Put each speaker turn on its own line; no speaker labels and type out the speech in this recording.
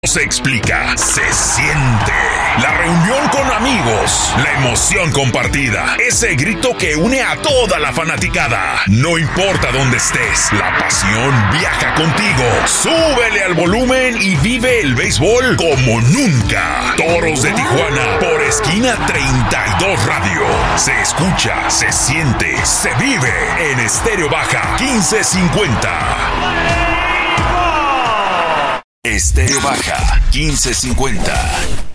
Se explica, se siente. La reunión con amigos, la emoción compartida, ese grito que une a toda la fanaticada. No importa dónde estés, la pasión viaja contigo. Súbele al volumen y vive el béisbol como nunca. Toros de Tijuana por Esquina 32 Radio. Se escucha, se siente, se vive en Estéreo Baja 1550. Estéreo Baja 1550.